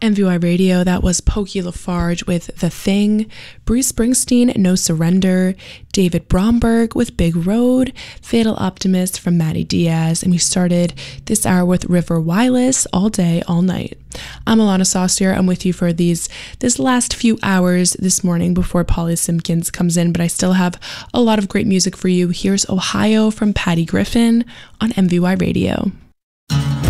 MVY Radio, that was Pokey Lafarge with The Thing, Bruce Springsteen, No Surrender, David Bromberg with Big Road, Fatal Optimist from Matty Diaz, and we started this hour with River Wireless, All Day, All Night. I'm Alana Saucier. I'm with you for this last few hours this morning before Polly Simpkins comes in, but I still have a lot of great music for you. Here's Ohio from Patty Griffin on MVY Radio.